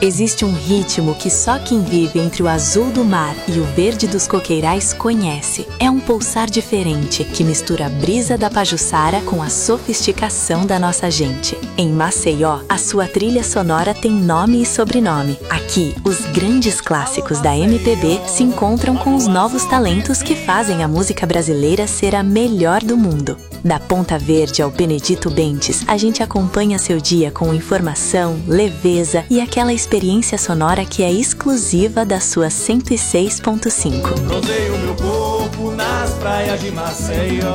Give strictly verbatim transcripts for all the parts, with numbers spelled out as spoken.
Existe um ritmo que só quem vive entre o azul do mar e o verde dos coqueirais conhece. É um pulsar diferente que mistura a brisa da Pajuçara com a sofisticação da nossa gente. Em Maceió, a sua trilha sonora tem nome e sobrenome. Aqui, os grandes clássicos da M P B se encontram com os novos talentos que fazem a música brasileira ser a melhor do mundo. Da Ponta Verde ao Benedito Bentes, a gente acompanha seu dia com informação, leveza e aquela experiência sonora que é exclusiva da sua cento e seis ponto cinco. Rodeio meu corpo nas praias de Maceió.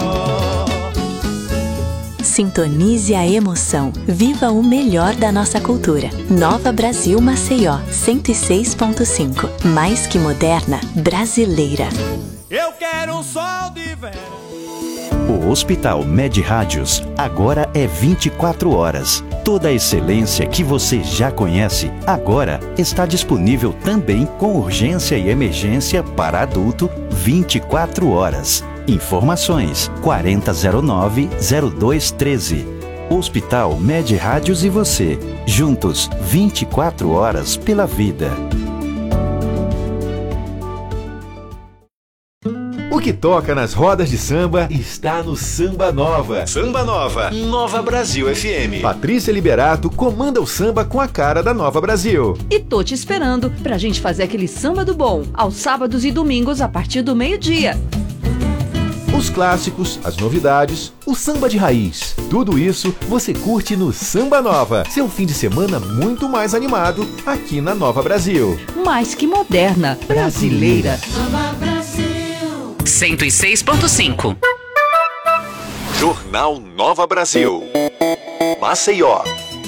Sintonize a emoção. Viva o melhor da nossa cultura. Nova Brasil Maceió, cento e seis ponto cinco. Mais que moderna, brasileira. Eu quero um sol de verão. O Hospital Med Rádios agora é vinte e quatro horas. Toda a excelência que você já conhece, agora está disponível também com urgência e emergência para adulto vinte e quatro horas. Informações quarenta zero nove zero dois treze. Hospital Med Rádios e você, juntos vinte e quatro horas pela vida. O que toca nas rodas de samba está no Samba Nova. Samba Nova, Nova Brasil F M. Patrícia Liberato comanda o samba com a cara da Nova Brasil. E tô te esperando pra gente fazer aquele samba do bom, aos sábados e domingos a partir do meio-dia. Os clássicos, as novidades, o samba de raiz. Tudo isso você curte no Samba Nova. Seu fim de semana muito mais animado aqui na Nova Brasil. Mais que moderna, brasileira. Nova Brasil. cento e seis ponto cinco. Jornal Nova Brasil. Maceió.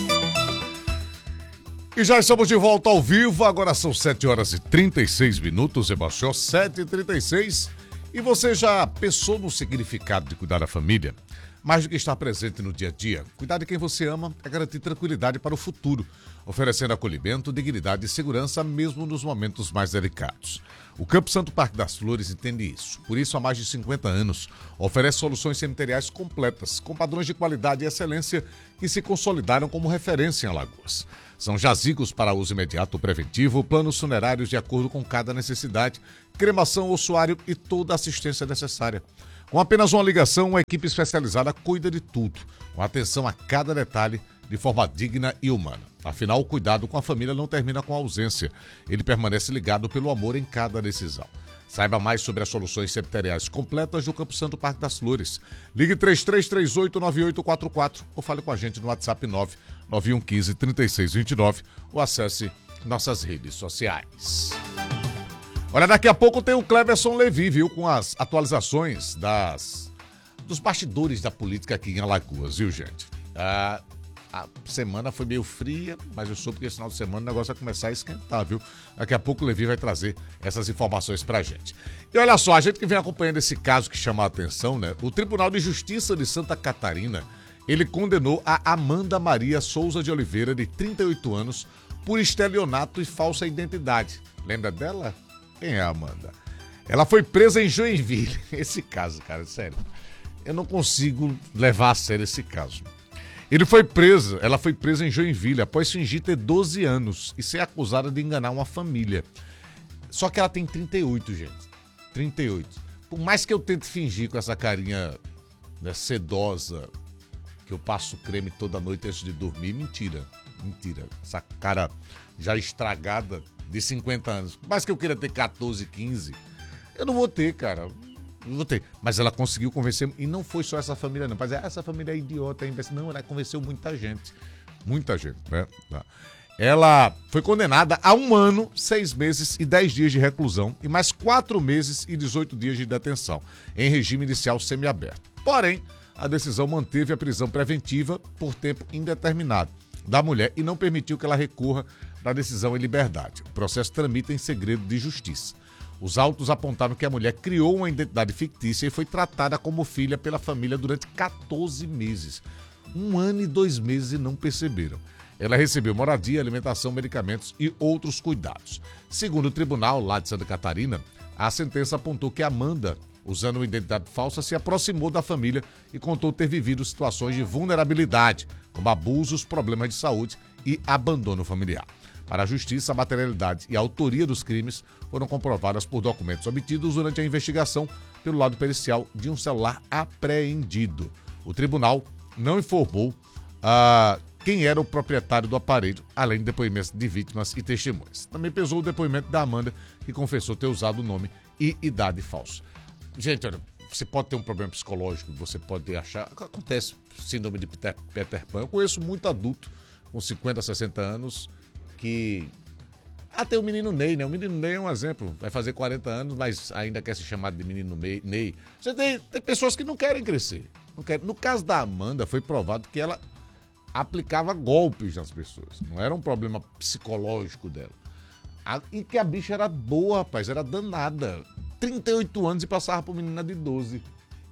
E já estamos de volta ao vivo, agora são sete horas e trinta e seis minutos, Sebastião, sete e trinta e seis. E você já pensou no significado de cuidar da família? Mais do que estar presente no dia a dia, cuidar de quem você ama é garantir tranquilidade para o futuro, oferecendo acolhimento, dignidade e segurança mesmo nos momentos mais delicados. O Campo Santo Parque das Flores entende isso. Por isso, há mais de cinquenta anos, oferece soluções cemiteriais completas, com padrões de qualidade e excelência que se consolidaram como referência em Alagoas. São jazigos para uso imediato ou preventivo, planos funerários de acordo com cada necessidade, cremação, ossuário e toda a assistência necessária. Com apenas uma ligação, uma equipe especializada cuida de tudo, com atenção a cada detalhe, de forma digna e humana. Afinal, o cuidado com a família não termina com a ausência. Ele permanece ligado pelo amor em cada decisão. Saiba mais sobre as soluções cemiteriais completas do Campo Santo Parque das Flores. Ligue três três três oito nove oito quatro quatro ou fale com a gente no WhatsApp nove nove um um cinco três seis dois nove ou acesse nossas redes sociais. Olha, daqui a pouco tem o Cleverson Levi, viu, com as atualizações das, dos bastidores da política aqui em Alagoas, viu, gente? Ah, a semana foi meio fria, mas eu soube que esse final de semana o negócio vai começar a esquentar, viu? Daqui a pouco o Levi vai trazer essas informações pra gente. E olha só, a gente que vem acompanhando esse caso que chama a atenção, né? O Tribunal de Justiça de Santa Catarina, ele condenou a Amanda Maria Souza de Oliveira, de trinta e oito anos, por estelionato e falsa identidade. Lembra dela? Quem é a Amanda? Ela foi presa em Joinville. Esse caso, cara, sério. Eu não consigo levar a sério esse caso. Ele foi preso, ela foi presa em Joinville após fingir ter doze anos e ser acusada de enganar uma família. Só que ela tem trinta e oito, gente. trinta e oito. Por mais que eu tente fingir com essa carinha, né, sedosa, que eu passo creme toda noite antes de dormir, mentira. Mentira. Essa cara já estragada de cinquenta anos. Por mais que eu queira ter catorze, quinze, eu não vou ter, cara. Não vou ter. Mas ela conseguiu convencer, e não foi só essa família não, mas essa família é idiota, é imbecil. Não, ela convenceu muita gente. Muita gente, né? Ela foi condenada a um ano, seis meses e dez dias de reclusão e mais quatro meses e dezoito dias de detenção, em regime inicial semiaberto. Porém, a decisão manteve a prisão preventiva por tempo indeterminado da mulher e não permitiu que ela recorra da decisão em liberdade. O processo tramita em segredo de justiça. Os autos apontaram que a mulher criou uma identidade fictícia e foi tratada como filha pela família durante catorze meses. Um ano e dois meses e não perceberam. Ela recebeu moradia, alimentação, medicamentos e outros cuidados. Segundo o tribunal lá de Santa Catarina, a sentença apontou que Amanda, usando uma identidade falsa, se aproximou da família e contou ter vivido situações de vulnerabilidade, como abusos, problemas de saúde e abandono familiar. Para a justiça, a materialidade e a autoria dos crimes foram comprovadas por documentos obtidos durante a investigação pelo lado pericial de um celular apreendido. O tribunal não informou ah, quem era o proprietário do aparelho, além de depoimentos de vítimas e testemunhas. Também pesou o depoimento da Amanda, que confessou ter usado o nome e idade falsos. Gente, olha, você pode ter um problema psicológico, você pode achar... Acontece síndrome de Peter, Peter Pan. Eu conheço muito adulto com cinquenta, sessenta anos que... Até o menino Ney, né? O menino Ney é um exemplo. Vai fazer quarenta anos, mas ainda quer ser chamado de menino Ney. Você tem, tem pessoas que não querem crescer. Não querem. No caso da Amanda, foi provado que ela aplicava golpes nas pessoas. Não era um problema psicológico dela. A, e que a bicha era boa, rapaz. Era danada. trinta e oito anos e passava por menina de doze.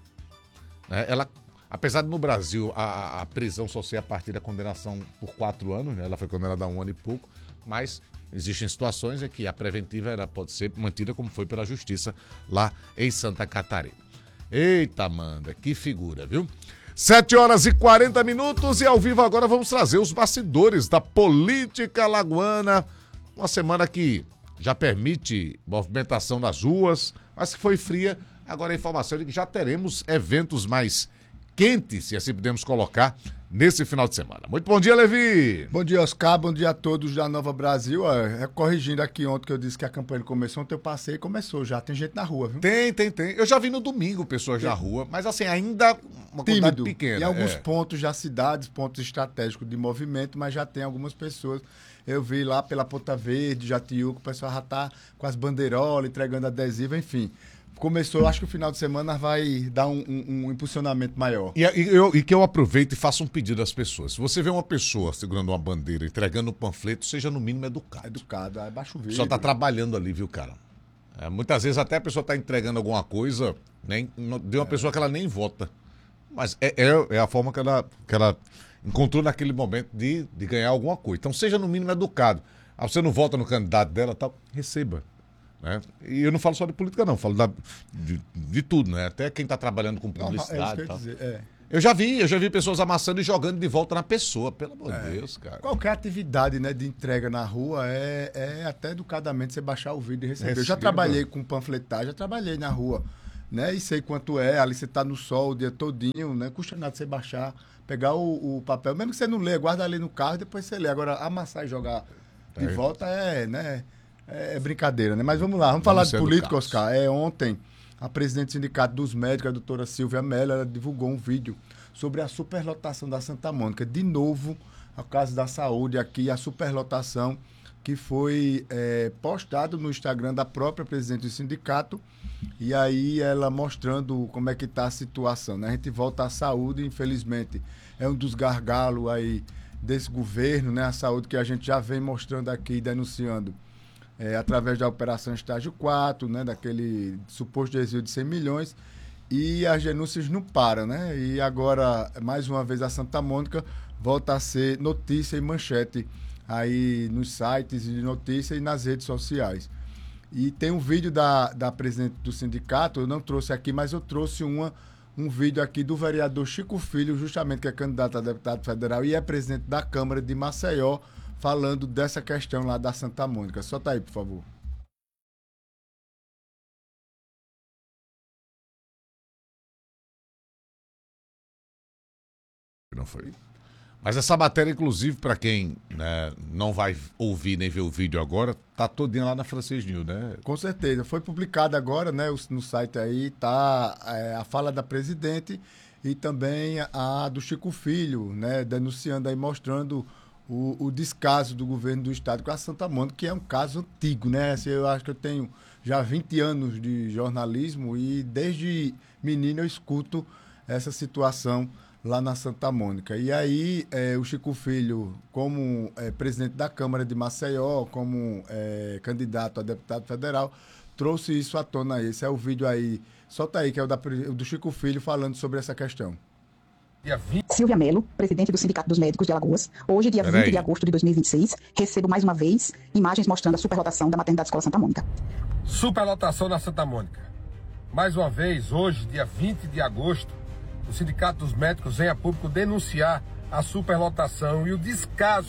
Né? Ela, apesar de no Brasil a, a prisão só ser a partir da condenação por quatro anos, né? Ela foi condenada a um ano e pouco, mas existem situações em que a preventiva era, pode ser mantida como foi pela justiça lá em Santa Catarina. Eita, Amanda, que figura, viu? sete horas e quarenta minutos e ao vivo agora vamos trazer os bastidores da política alagoana. Uma semana que já permite movimentação nas ruas, mas que foi fria. Agora a informação é de que já teremos eventos mais quentes, se assim podemos colocar, nesse final de semana. Muito bom dia, Levi! Bom dia, Oscar. Bom dia a todos da Nova Brasil. É, corrigindo aqui ontem que eu disse que a campanha começou, ontem eu passei e começou já. Tem gente na rua, viu? Tem, tem, tem. Eu já vi no domingo pessoas na rua, mas assim, ainda uma quantidade pequena. Em alguns é. pontos já cidades, pontos estratégicos de movimento, mas já tem algumas pessoas. Eu vi lá pela Ponta Verde, Jatiuca, o pessoal já tá com as bandeirolas, entregando adesivo, enfim. Começou, acho que o final de semana vai dar um, um, um impulsionamento maior. E, e, eu, e que eu aproveito e faço um pedido às pessoas. Se você vê uma pessoa segurando uma bandeira, entregando um panfleito, seja no mínimo educado. Educado, é baixo vídeo. Só tá trabalhando ali, viu, cara? É, muitas vezes até a pessoa tá entregando alguma coisa, né, de uma é. pessoa que ela nem vota. Mas é, é, é a forma que ela, que ela encontrou naquele momento de, de ganhar alguma coisa. Então seja no mínimo educado. Ah, você não vota no candidato dela, tal, receba. Né? E eu não falo só de política, não, falo da, de, de tudo, né? Até quem está trabalhando com publicidade. Não, é isso que eu, ia dizer, é. eu já vi, eu já vi pessoas amassando e jogando de volta na pessoa, pelo amor de é. Deus, cara. Qualquer atividade, né, de entrega na rua é, é até educadamente você baixar o vídeo e receber. Receba. Eu já trabalhei com panfletagem, já trabalhei na rua, né? E sei quanto é, ali você tá no sol o dia todinho, né? Custa nada você baixar, pegar o, o papel, mesmo que você não lê, guarda ali no carro e depois você lê. Agora, amassar e jogar de é. volta é, né? É brincadeira, né? Mas vamos lá, vamos, vamos falar de política, Oscar. É, ontem, a presidente do Sindicato dos Médicos, a doutora Silvia Mello, ela divulgou um vídeo sobre a superlotação da Santa Mônica. De novo, a Casa da Saúde aqui, a superlotação que foi é, postado no Instagram da própria presidente do sindicato, e aí ela mostrando como é que está a situação, né? A gente volta à saúde, infelizmente, é um dos gargalos aí desse governo, né? A saúde que a gente já vem mostrando aqui, denunciando. É, através da operação estágio quatro, né, daquele suposto desvio de cem milhões, e as denúncias não param, né? E agora, mais uma vez, a Santa Mônica volta a ser notícia e manchete aí nos sites de notícia e nas redes sociais. E tem um vídeo da, da presidente do sindicato, eu não trouxe aqui, mas eu trouxe uma, um vídeo aqui do vereador Chico Filho, justamente que é candidato a deputado federal e é presidente da Câmara de Maceió, falando dessa questão lá da Santa Mônica. Solta aí, por favor. Não foi. Mas essa matéria, inclusive, para quem, né, não vai ouvir nem ver o vídeo agora, tá todinha lá na Francis News, né? Com certeza. Foi publicada agora, né, no site aí, tá é, a fala da presidente e também a do Chico Filho, né, denunciando aí, mostrando O, o descaso do governo do estado com a Santa Mônica, que é um caso antigo, né? Assim, eu acho que eu tenho já vinte anos de jornalismo e desde menino eu escuto essa situação lá na Santa Mônica. E aí é, o Chico Filho, como é, presidente da Câmara de Maceió, como é, candidato a deputado federal, trouxe isso à tona. Esse é o vídeo aí, solta aí, que é o da, do Chico Filho falando sobre essa questão. Silvia Mello, presidente do Sindicato dos Médicos de Alagoas. Hoje, dia vinte de agosto de dois mil e vinte e seis, recebo mais uma vez imagens mostrando a superlotação da maternidade Escola Santa Mônica. Superlotação na Santa Mônica. Mais uma vez, hoje, dia vinte de agosto, o Sindicato dos Médicos vem a público denunciar a superlotação e o descaso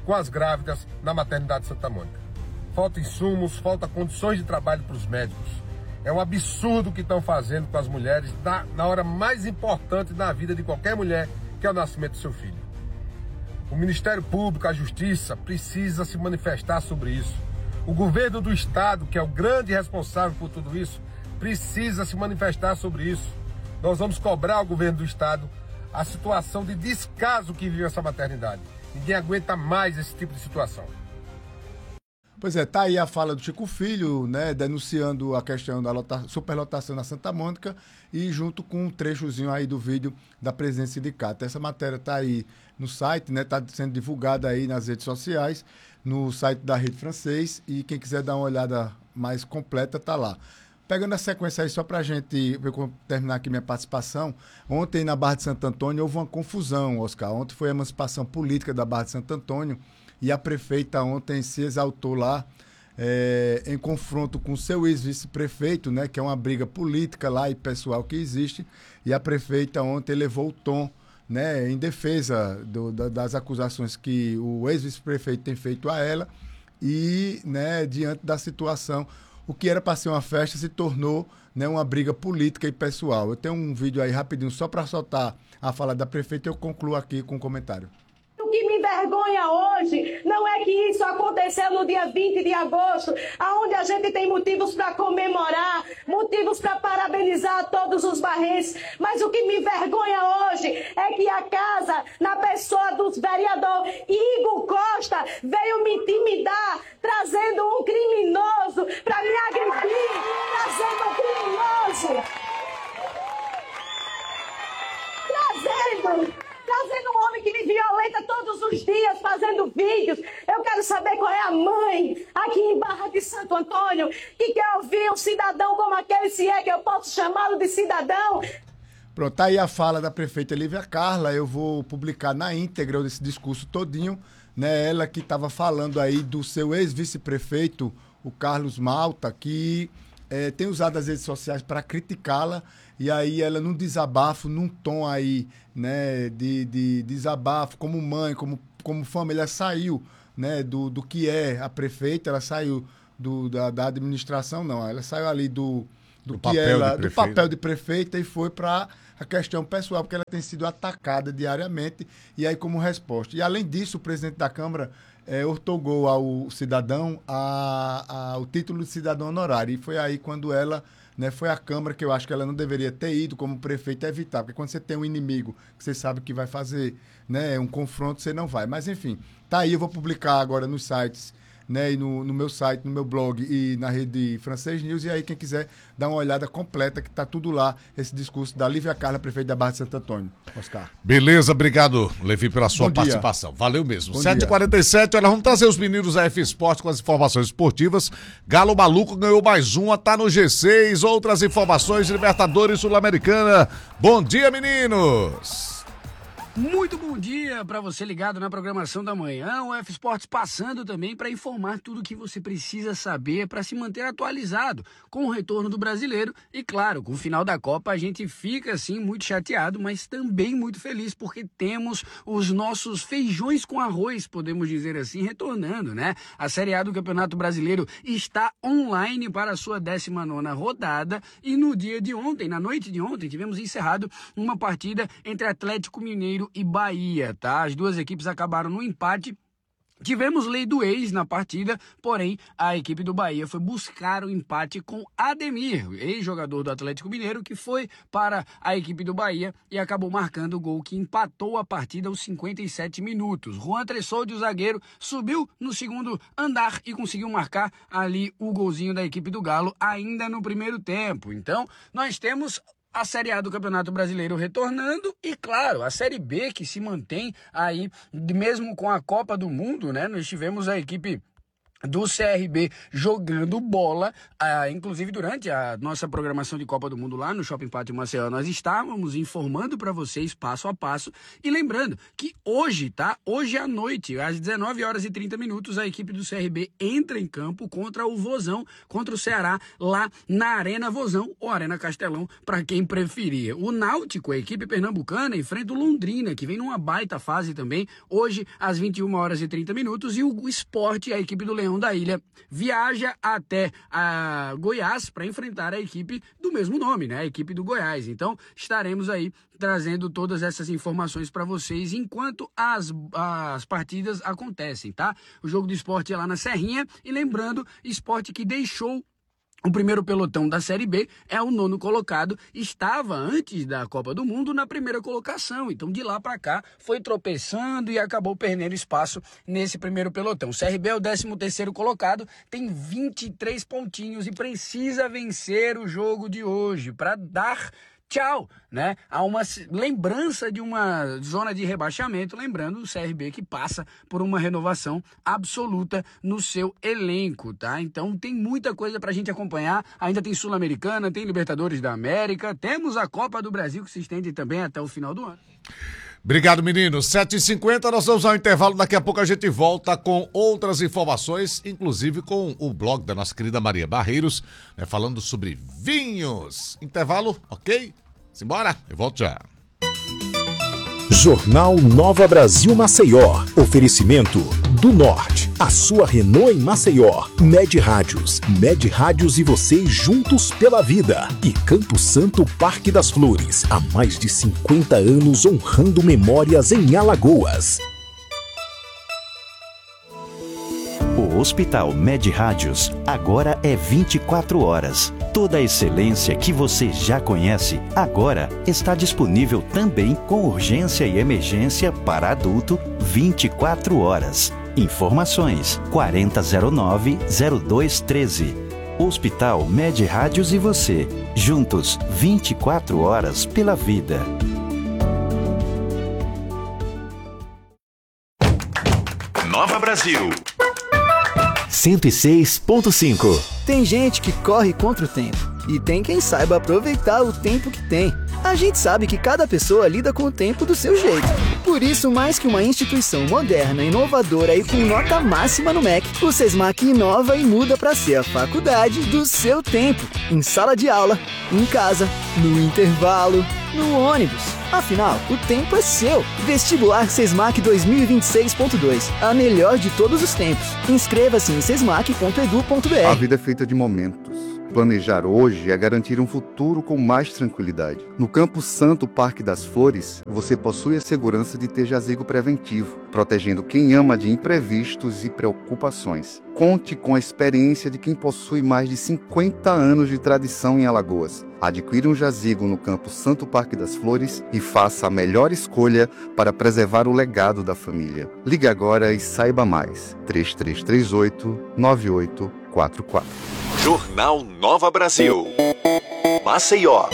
com as grávidas na maternidade Santa Mônica. Falta insumos, falta condições de trabalho para os médicos. É um absurdo o que estão fazendo com as mulheres na, na hora mais importante da vida de qualquer mulher, que é o nascimento do seu filho. O Ministério Público, a Justiça, precisa se manifestar sobre isso. O governo do Estado, que é o grande responsável por tudo isso, precisa se manifestar sobre isso. Nós vamos cobrar ao governo do Estado a situação de descaso que vive essa maternidade. Ninguém aguenta mais esse tipo de situação. Pois é, tá aí a fala do Chico Filho, né, denunciando a questão da lota, superlotação na Santa Mônica e junto com um trechozinho aí do vídeo da presidente do sindicato. Essa matéria tá aí no site, né, tá sendo divulgada aí nas redes sociais, no site da Rede Francês, e quem quiser dar uma olhada mais completa tá lá. Pegando a sequência aí, só pra gente eu terminar aqui minha participação, ontem na Barra de Santo Antônio houve uma confusão, Oscar. Ontem foi a emancipação política da Barra de Santo Antônio, e a prefeita ontem se exaltou lá é, em confronto com o seu ex-vice-prefeito, né, que é uma briga política lá e pessoal que existe, e a prefeita ontem levou o tom, né, em defesa do, da, das acusações que o ex-vice-prefeito tem feito a ela e, né, diante da situação, o que era para ser uma festa se tornou, né, uma briga política e pessoal. Eu tenho um vídeo aí rapidinho só para soltar a fala da prefeita e eu concluo aqui com um comentário. O que me envergonha hoje não é que isso aconteceu no dia vinte de agosto, onde a gente tem motivos para comemorar, motivos para parabenizar todos os barrenses, mas o que me envergonha hoje é que a casa, na pessoa do vereador Igor Costa, veio me intimidar, trazendo um criminoso para me agredir, trazendo um criminoso, trazendo... Trazendo um homem que me violenta todos os dias, fazendo vídeos. Eu quero saber qual é a mãe aqui em Barra de Santo Antônio que quer ouvir um cidadão como aquele, se é que eu posso chamá-lo de cidadão. Pronto, tá aí a fala da prefeita Lívia Carla. Eu vou publicar na íntegra desse discurso todinho, né? Ela que estava falando aí do seu ex-vice-prefeito, o Carlos Malta, que é, tem usado as redes sociais para criticá-la. E aí ela, num desabafo, num tom aí, né, de, de desabafo, como mãe, como, como família, saiu, né, do, do que é a prefeita, ela saiu do, da, da administração, não, ela saiu ali do, do, do, que ela, do papel de prefeita e foi para a questão pessoal, porque ela tem sido atacada diariamente, e aí como resposta. E além disso, o presidente da Câmara é, ortogou ao cidadão a, a, o título de cidadão honorário, e foi aí quando ela... Né, foi a Câmara que eu acho que ela não deveria ter ido como prefeito evitar, porque quando você tem um inimigo que você sabe que vai fazer, né, um confronto, você não vai. Mas, enfim, tá aí, eu vou publicar agora nos sites, né, e no, no meu site, no meu blog e na rede Francês News, e aí quem quiser dar uma olhada completa, que tá tudo lá, esse discurso da Lívia Carla, prefeita da Barra de Santo Antônio. Oscar. Beleza, obrigado, Levi, pela sua participação. Valeu mesmo. sete e quarenta e sete, olha, vamos trazer os meninos da F Esporte com as informações esportivas. Galo Maluco ganhou mais uma, tá no G seis, outras informações, Libertadores Sul-Americana. Bom dia, meninos! Muito bom dia para você ligado na programação da manhã, o F Esportes passando também para informar tudo o que você precisa saber para se manter atualizado com o retorno do brasileiro e claro, com o final da Copa a gente fica assim muito chateado, mas também muito feliz porque temos os nossos feijões com arroz, podemos dizer assim, retornando, né? A Série A do Campeonato Brasileiro está online para a sua décima nona rodada e no dia de ontem, na noite de ontem, tivemos encerrado uma partida entre Atlético Mineiro e Bahia, tá? As duas equipes acabaram no empate. Tivemos lei do ex na partida, porém a equipe do Bahia foi buscar o empate com Ademir, ex-jogador do Atlético Mineiro, que foi para a equipe do Bahia e acabou marcando o gol que empatou a partida aos cinquenta e sete minutos. Juan Tressoldi, o zagueiro, subiu no segundo andar e conseguiu marcar ali o golzinho da equipe do Galo ainda no primeiro tempo. Então, nós temos a Série A do Campeonato Brasileiro retornando e, claro, a Série B que se mantém aí, mesmo com a Copa do Mundo, né? Nós tivemos a equipe do C R B jogando bola, ah, inclusive durante a nossa programação de Copa do Mundo lá no Shopping Pátio Maceió, nós estávamos informando para vocês passo a passo e lembrando que hoje, tá? Hoje à noite, às dezenove horas e trinta minutos, a equipe do C R B entra em campo contra o Vozão, contra o Ceará, lá na Arena Vozão ou Arena Castelão, para quem preferia. O Náutico, a equipe pernambucana, enfrenta o Londrina, que vem numa baita fase também, hoje às vinte e uma horas e trinta minutos, e o Sport, a equipe do Leão da Ilha, viaja até a Goiás para enfrentar a equipe do mesmo nome, né? A equipe do Goiás. Então, estaremos aí trazendo todas essas informações para vocês enquanto as, as partidas acontecem, tá? O jogo do Sport é lá na Serrinha e lembrando, Sport que deixou o primeiro pelotão da Série B, é o nono colocado, estava antes da Copa do Mundo na primeira colocação, então de lá para cá foi tropeçando e acabou perdendo espaço nesse primeiro pelotão. O C R B é o décimo terceiro colocado, tem vinte e três pontinhos e precisa vencer o jogo de hoje para dar tchau, né? Há uma lembrança de uma zona de rebaixamento, lembrando o C R B que passa por uma renovação absoluta no seu elenco, tá? Então tem muita coisa pra gente acompanhar, ainda tem Sul-Americana, tem Libertadores da América, temos a Copa do Brasil que se estende também até o final do ano. Obrigado, meninos. sete e cinquenta, nós vamos ao intervalo. Daqui a pouco a gente volta com outras informações, inclusive com o blog da nossa querida Maria Barreiros, né, falando sobre vinhos. Intervalo, ok? Simbora, eu volto já. Jornal Nova Brasil Maceió. Oferecimento do Norte. A sua Renault em Maceió. Med Rádios. Med Rádios e você juntos pela vida. E Campo Santo Parque das Flores. Há mais de cinquenta anos honrando memórias em Alagoas. O Hospital Med Rádios agora é vinte e quatro horas. Toda a excelência que você já conhece agora está disponível também com urgência e emergência para adulto vinte e quatro horas. Informações quarenta zero nove zero dois treze. Hospital Med Rádios e você, juntos vinte e quatro horas pela vida. Nova Brasil cento e seis ponto cinco. Tem gente que corre contra o tempo e tem quem saiba aproveitar o tempo que tem. A gente sabe que cada pessoa lida com o tempo do seu jeito. Por isso, mais que uma instituição moderna, inovadora e com nota máxima no M E C, o SESMAC inova e muda para ser a faculdade do seu tempo. Em sala de aula, em casa, no intervalo, no ônibus. Afinal, o tempo é seu. Vestibular SESMAC dois mil e vinte e seis ponto dois. A melhor de todos os tempos. Inscreva-se em sesmac ponto edu ponto br. A vida é feita de momentos. Planejar hoje é garantir um futuro com mais tranquilidade. No Campo Santo Parque das Flores, você possui a segurança de ter jazigo preventivo, protegendo quem ama de imprevistos e preocupações. Conte com a experiência de quem possui mais de cinquenta anos de tradição em Alagoas. Adquira um jazigo no Campo Santo Parque das Flores e faça a melhor escolha para preservar o legado da família. Ligue agora e saiba mais. três três três oito, nove oito quatro quatro. Jornal Nova Brasil Maceió.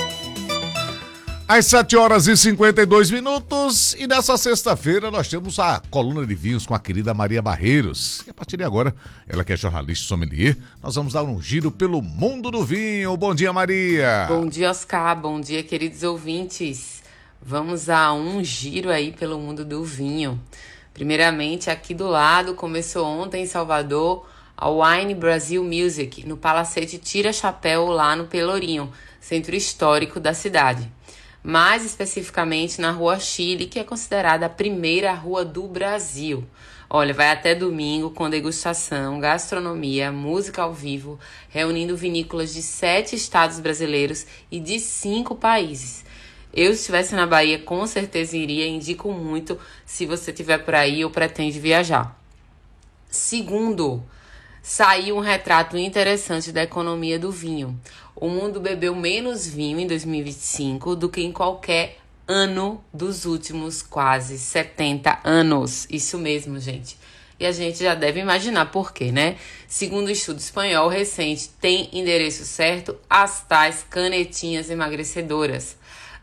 Às sete horas e cinquenta e dois minutos e nessa sexta-feira nós temos a coluna de vinhos com a querida Maria Barreiros. E a partir de agora, ela que é jornalista sommelier, nós vamos dar um giro pelo mundo do vinho. Bom dia, Maria. Bom dia, Oscar. Bom dia, queridos ouvintes. Vamos a um giro aí pelo mundo do vinho. Primeiramente, aqui do lado, começou ontem em Salvador a Wine Brasil Music, no Palacete Tira Chapéu, lá no Pelourinho, centro histórico da cidade. Mais especificamente na Rua Chile, que é considerada a primeira rua do Brasil. Olha, vai até domingo com degustação, gastronomia, música ao vivo, reunindo vinícolas de sete estados brasileiros e de cinco países. Eu, se estivesse na Bahia, com certeza iria, indico muito se você estiver por aí ou pretende viajar. Segundo, saiu um retrato interessante da economia do vinho. O mundo bebeu menos vinho em dois mil e vinte e cinco do que em qualquer ano dos últimos quase setenta anos. Isso mesmo, gente. E a gente já deve imaginar por quê, né? Segundo o estudo espanhol recente, tem endereço certo as tais canetinhas emagrecedoras.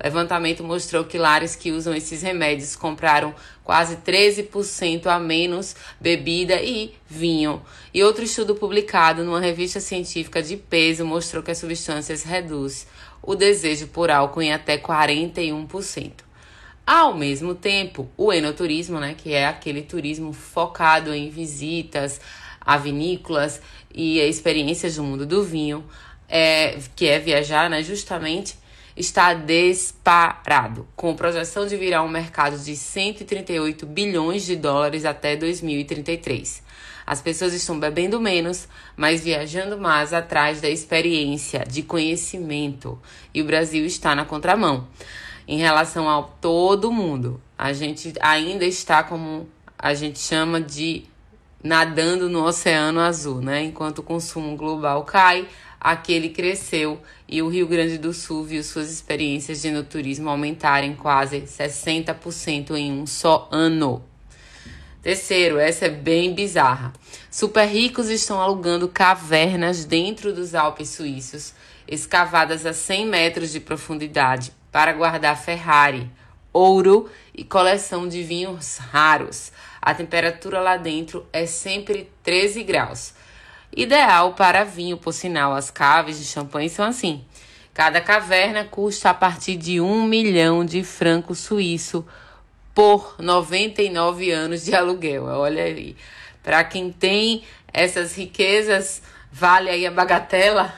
levantamento mostrou que lares que usam esses remédios compraram quase treze por cento a menos bebida e vinho. E outro estudo publicado numa revista científica de peso mostrou que as substâncias reduzem o desejo por álcool em até quarenta e um por cento. Ao mesmo tempo, o enoturismo, né, que é aquele turismo focado em visitas a vinícolas e experiências do mundo do vinho, é, que é viajar, né, justamente, está disparado, com projeção de virar um mercado de cento e trinta e oito bilhões de dólares até dois mil e trinta e três. As pessoas estão bebendo menos, mas viajando mais atrás da experiência, de conhecimento. E o Brasil está na contramão. Em relação ao todo mundo, a gente ainda está, como a gente chama de nadando no oceano azul, né? Enquanto o consumo global cai, aquele cresceu e o Rio Grande do Sul viu suas experiências de enoturismo aumentarem quase sessenta por cento em um só ano. Terceiro, essa é bem bizarra. Super ricos estão alugando cavernas dentro dos Alpes suíços, escavadas a cem metros de profundidade, para guardar Ferrari, ouro e coleção de vinhos raros. A temperatura lá dentro é sempre treze graus. Ideal para vinho, por sinal, as caves de champanhe são assim. Cada caverna custa a partir de um milhão de francos suíço por noventa e nove anos de aluguel. Olha aí, para quem tem essas riquezas, vale aí a bagatela.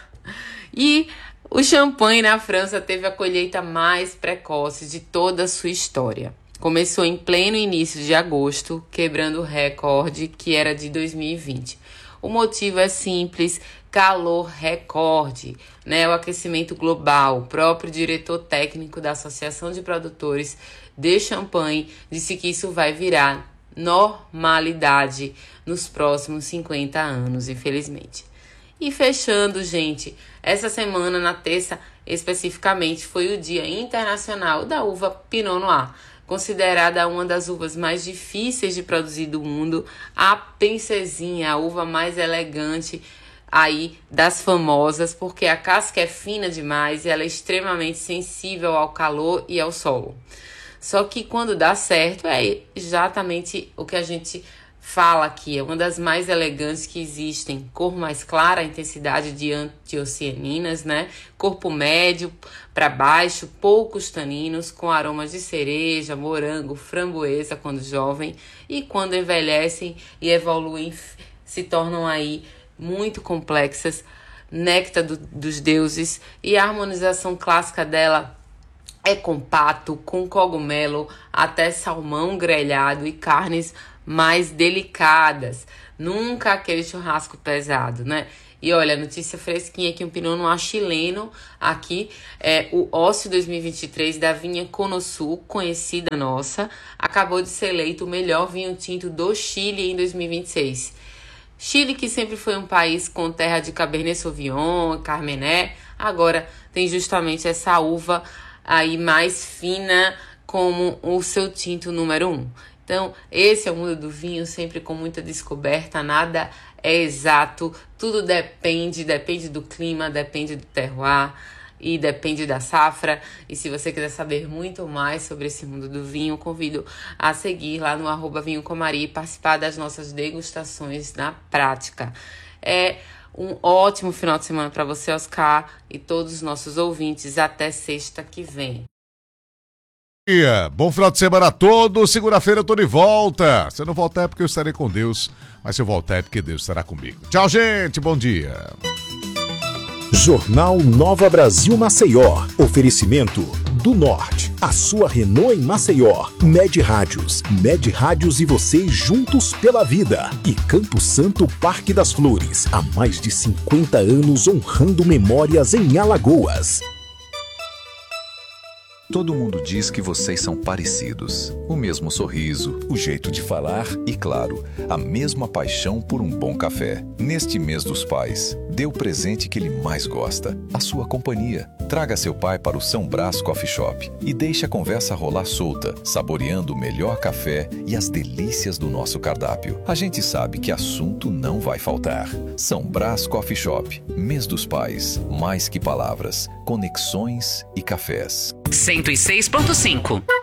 E o champanhe na França teve a colheita mais precoce de toda a sua história. Começou em pleno início de agosto, quebrando o recorde que era de dois mil e vinte. O motivo é simples, calor recorde, né? O aquecimento global. O próprio diretor técnico da Associação de Produtores de Champanhe disse que isso vai virar normalidade nos próximos cinquenta anos, infelizmente. E fechando, gente, essa semana, na terça, especificamente, foi o Dia Internacional da Uva Pinot Noir, considerada uma das uvas mais difíceis de produzir do mundo, a princesinha, a uva mais elegante aí das famosas, porque a casca é fina demais e ela é extremamente sensível ao calor e ao solo. Só que quando dá certo, é exatamente o que a gente fala aqui, é uma das mais elegantes que existem. Cor mais clara, intensidade de antocianinas, né? Corpo médio para baixo, poucos taninos, com aromas de cereja, morango, framboesa quando jovem, e quando envelhecem e evoluem, se tornam aí muito complexas. Néctar do, dos deuses, e a harmonização clássica dela é com pato, com cogumelo, até salmão grelhado e carnes mais delicadas. Nunca aquele churrasco pesado, né? E olha, notícia fresquinha aqui, um Pinot Noir chileno. Aqui é o Ócio dois mil e vinte e três da vinha Conosul, conhecida nossa. Acabou de ser eleito o melhor vinho tinto do Chile em dois mil e vinte e seis. Chile, que sempre foi um país com terra de Cabernet Sauvignon, Carmené, agora tem justamente essa uva aí mais fina como o seu tinto número um. Então, esse é o mundo do vinho, sempre com muita descoberta, nada é exato, tudo depende, depende do clima, depende do terroir e depende da safra. E se você quiser saber muito mais sobre esse mundo do vinho, convido a seguir lá no arroba Vinho com Maria e participar das nossas degustações na prática. É um ótimo final de semana para você, Oscar, e todos os nossos ouvintes. Até sexta que vem. Bom final de semana a todos. Segunda-feira eu tô de volta. Se eu não voltar é porque eu estarei com Deus, mas se eu voltar é porque Deus estará comigo. Tchau, gente. Bom dia. Jornal Nova Brasil Maceió. Oferecimento do Norte. A sua Renault em Maceió. Med Rádios. Med Rádios e você juntos pela vida. E Campo Santo Parque das Flores. Há mais de cinquenta anos honrando memórias em Alagoas. Todo mundo diz que vocês são parecidos. O mesmo sorriso, o jeito de falar e, claro, a mesma paixão por um bom café. Neste mês dos pais, dê o presente que ele mais gosta, a sua companhia. Traga seu pai para o São Brás Coffee Shop e deixe a conversa rolar solta, saboreando o melhor café e as delícias do nosso cardápio. A gente sabe que assunto não vai faltar. São Brás Coffee Shop, mês dos pais, mais que palavras, conexões e cafés. cento cento e seis ponto cinco.